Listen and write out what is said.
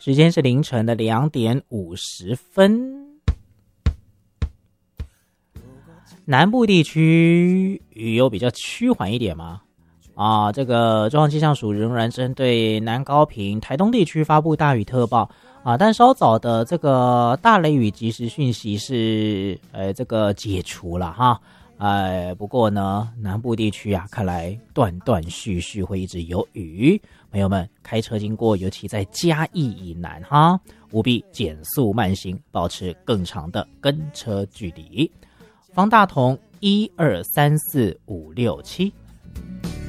时间是凌晨的2点50分。南部地区雨有比较趋缓一点吗？这个中央气象署仍然针对南高屏、台东地区发布大雨特报但稍早的这个大雷雨即时讯息是这个解除了哈。不过呢，南部地区看来断断续续会一直有雨。朋友们开车经过，尤其在嘉义以南哈，务必减速慢行，保持更长的跟车距离。方大同1234567。